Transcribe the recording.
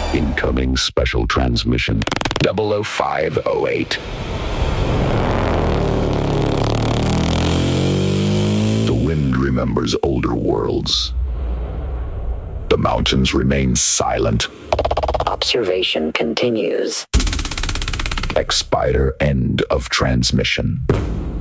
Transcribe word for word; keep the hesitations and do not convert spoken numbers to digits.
Incoming special transmission double oh five oh eight. The wind remembers older worlds. The mountains remain silent. Observation continues. Expire end of transmission.